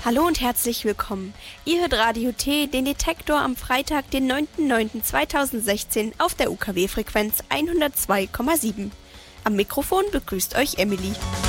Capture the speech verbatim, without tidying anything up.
Hallo und herzlich willkommen. Ihr hört Radio T, den Detektor am Freitag, den neunten neunten zweitausendsechzehn auf der U K W-Frequenz hundertzwei Komma sieben. Am Mikrofon begrüßt euch Emily.